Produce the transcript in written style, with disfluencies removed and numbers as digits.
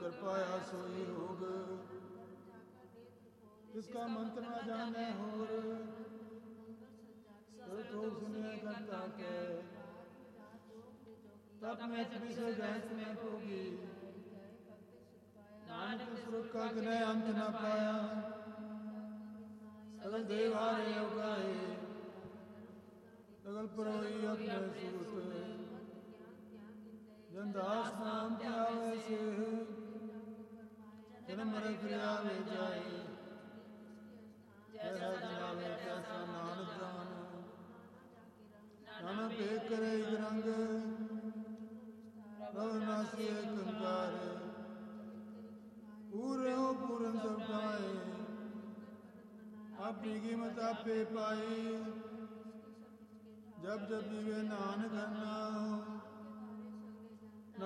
पाया सोई होग, इसका मंत्र न जाने होर, तो सुने करता के, तब में विश्व जैस में होगी, नानक सुख का किने अंत न पाया, सगल देवारे उगाए, सगल परोई अपने सूत, जन दास नाम त्यावे से, जन्म मरे फिर आवे जाए, जैसा जनावे तैसा नानक जान, नानक एक करे एक रंग, प्रभु नासी एक अंकार, पूरे हो पूरन सब गाए, अपनी कीमत आपे पाई, जब जब जीवे नानक नाम।